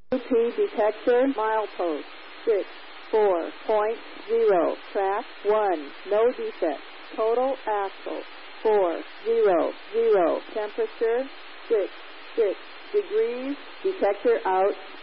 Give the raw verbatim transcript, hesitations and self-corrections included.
P detector, milepost, six, four point zero, track one, no defect, total axle, four, zero, zero, temperature, six, six degrees, detector out,